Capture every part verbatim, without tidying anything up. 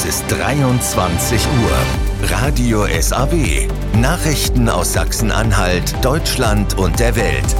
Es ist dreiundzwanzig Uhr. Radio S A W. Nachrichten aus Sachsen-Anhalt, Deutschland und der Welt.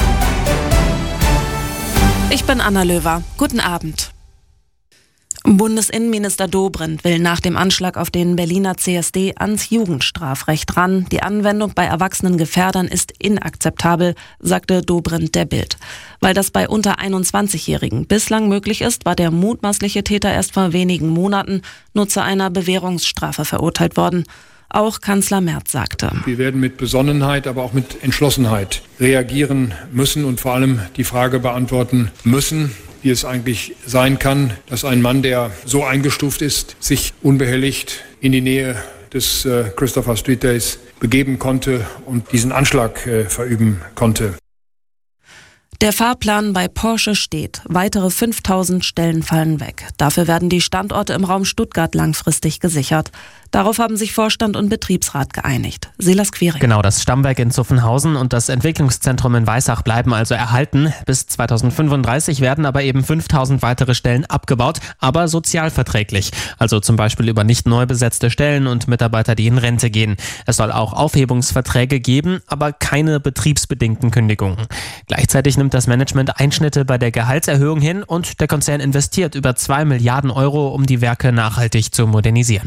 Ich bin Anna Löwer. Guten Abend. Bundesinnenminister Dobrindt will nach dem Anschlag auf den Berliner C S D ans Jugendstrafrecht ran. Die Anwendung bei erwachsenen Gefährdern ist inakzeptabel, sagte Dobrindt der Bild. Weil das bei unter einundzwanzigjährigen bislang möglich ist, war der mutmaßliche Täter erst vor wenigen Monaten nur zu einer Bewährungsstrafe verurteilt worden. Auch Kanzler Merz sagte: Wir werden mit Besonnenheit, aber auch mit Entschlossenheit reagieren müssen und vor allem die Frage beantworten müssen, wie es eigentlich sein kann, dass ein Mann, der so eingestuft ist, sich unbehelligt in die Nähe des äh, Christopher Street Days begeben konnte und diesen Anschlag äh, verüben konnte. Der Fahrplan bei Porsche steht. Weitere fünftausend Stellen fallen weg. Dafür werden die Standorte im Raum Stuttgart langfristig gesichert. Darauf haben sich Vorstand und Betriebsrat geeinigt. Silas Quiring. Genau, das Stammwerk in Zuffenhausen und das Entwicklungszentrum in Weissach bleiben also erhalten. Bis zweitausendfünfunddreißig werden aber eben fünftausend weitere Stellen abgebaut, aber sozialverträglich. Also zum Beispiel über nicht neu besetzte Stellen und Mitarbeiter, die in Rente gehen. Es soll auch Aufhebungsverträge geben, aber keine betriebsbedingten Kündigungen. Gleichzeitig nimmt das Management Einschnitte bei der Gehaltserhöhung hin und der Konzern investiert über zwei Milliarden Euro, um die Werke nachhaltig zu modernisieren.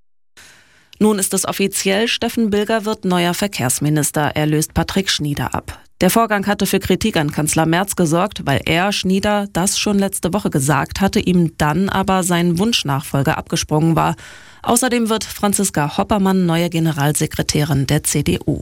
Nun ist es offiziell, Steffen Bilger wird neuer Verkehrsminister. Er löst Patrick Schnieder ab. Der Vorgang hatte für Kritik an Kanzler Merz gesorgt, weil er, Schnieder, das schon letzte Woche gesagt hatte, ihm dann aber sein Wunschnachfolger abgesprungen war. Außerdem wird Franziska Hoppermann neue Generalsekretärin der C D U.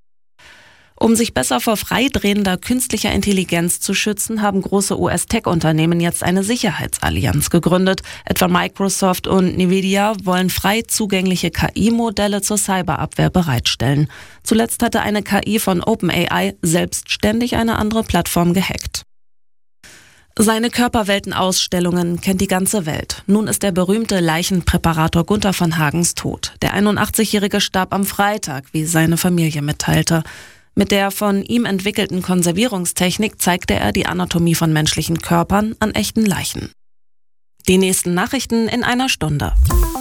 Um sich besser vor freidrehender künstlicher Intelligenz zu schützen, haben große U S-Tech-Unternehmen jetzt eine Sicherheitsallianz gegründet. Etwa Microsoft und Nvidia wollen frei zugängliche K I-Modelle zur Cyberabwehr bereitstellen. Zuletzt hatte eine K I von OpenAI selbstständig eine andere Plattform gehackt. Seine Körperweltenausstellungen kennt die ganze Welt. Nun ist der berühmte Leichenpräparator Gunther von Hagens tot. Der einundachtzigjährige starb am Freitag, wie seine Familie mitteilte. Mit der von ihm entwickelten Konservierungstechnik zeigte er die Anatomie von menschlichen Körpern an echten Leichen. Die nächsten Nachrichten in einer Stunde.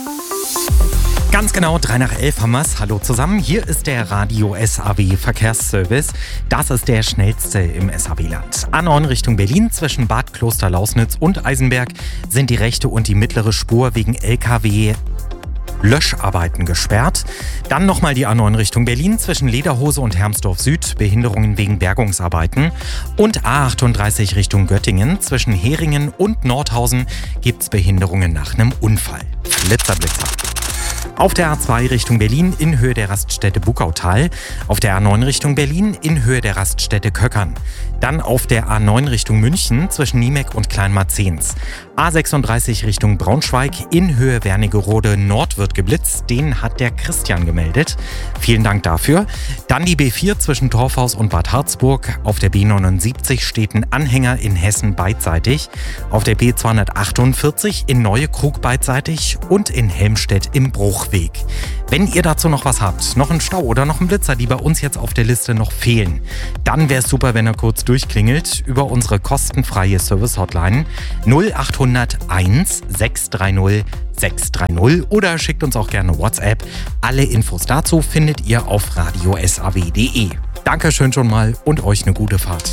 Ganz genau, drei nach elf haben wir's. Hallo zusammen, hier ist der Radio S A W Verkehrsservice. Das ist der schnellste im S A W-Land. A neun Richtung Berlin zwischen Bad Klosterlausnitz und Eisenberg sind die rechte und die mittlere Spur wegen L K W Löscharbeiten gesperrt. Dann nochmal die A neun Richtung Berlin zwischen Lederhose und Hermsdorf Süd, Behinderungen wegen Bergungsarbeiten. Und A achtunddreißig Richtung Göttingen zwischen Heringen und Nordhausen gibt's Behinderungen nach einem Unfall. Blitzer, Blitzer. Auf der A zwei Richtung Berlin in Höhe der Raststätte Buckautal. Auf der A neun Richtung Berlin in Höhe der Raststätte Köckern. Dann auf der A neun Richtung München zwischen Niemek und Kleinmarzens. A sechsunddreißig Richtung Braunschweig in Höhe Wernigerode Nord wird geblitzt. Den hat der Christian gemeldet. Vielen Dank dafür. Dann die B vier zwischen Torfhaus und Bad Harzburg. Auf der B neunundsiebzig steht ein Anhänger in Hessen beidseitig. Auf der B zweihundertachtundvierzig in Neue Krug beidseitig und in Helmstedt im Bruchweg. Wenn ihr dazu noch was habt, noch einen Stau oder noch einen Blitzer, die bei uns jetzt auf der Liste noch fehlen, dann wäre es super, wenn ihr kurz durchklingelt über unsere kostenfreie Service-Hotline null achthundert eins sechs drei null sechs drei null oder schickt uns auch gerne WhatsApp. Alle Infos dazu findet ihr auf radio s a w punkt d e. Dankeschön schon mal und euch eine gute Fahrt.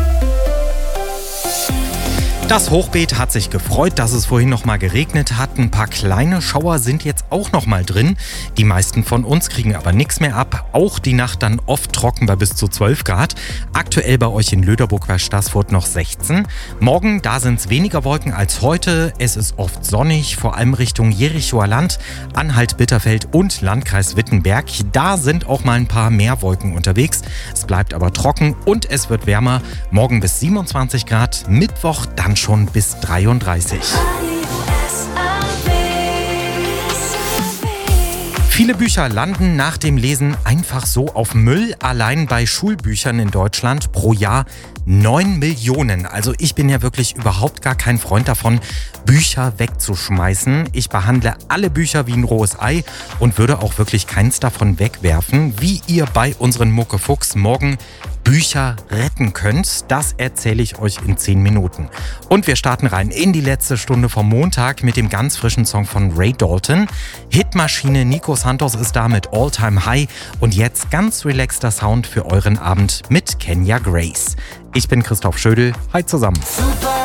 Das Hochbeet hat sich gefreut, dass es vorhin noch mal geregnet hat. Ein paar kleine Schauer sind jetzt auch noch mal drin. Die meisten von uns kriegen aber nichts mehr ab. Auch die Nacht dann oft trocken bei bis zu zwölf Grad. Aktuell bei euch in Löderburg bei Staßfurt noch sechzehn. Morgen, da sind es weniger Wolken als heute. Es ist oft sonnig, vor allem Richtung Jerichoer Land, Anhalt-Bitterfeld und Landkreis Wittenberg. Da sind auch mal ein paar mehr Wolken unterwegs. Es bleibt aber trocken und es wird wärmer. Morgen bis siebenundzwanzig Grad, Mittwoch dann schon bis dreiunddreißig. Viele Bücher landen nach dem Lesen einfach so auf Müll. Allein bei Schulbüchern in Deutschland pro Jahr neun Millionen. Also ich bin ja wirklich überhaupt gar kein Freund davon, Bücher wegzuschmeißen. Ich behandle alle Bücher wie ein rohes Ei und würde auch wirklich keins davon wegwerfen. Wie ihr bei unseren Muckefuchs morgen Bücher retten könnt, das erzähle ich euch in zehn Minuten. Und wir starten rein in die letzte Stunde vom Montag mit dem ganz frischen Song von Ray Dalton. Hitmaschine Nico Santos ist da mit All Time High und jetzt ganz relaxter Sound für euren Abend mit Kenya Grace. Ich bin Christoph Schödel, hi zusammen. Super